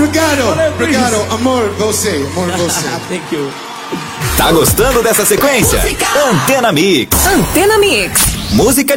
Obrigado, amor, você. Thank you. Tá gostando dessa sequência? Antena Mix. Antena Mix. Música